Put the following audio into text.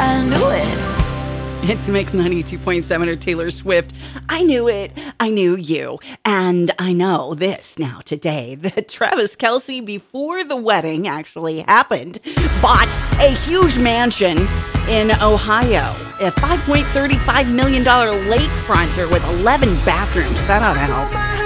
I knew it. It's Mix 92.7 or Taylor Swift. I knew it. I knew you. And I know this now today that Travis Kelce, before the wedding actually happened, bought a huge mansion in Ohio. A $5.35 million lakefronter with 11 bathrooms. That ought to help.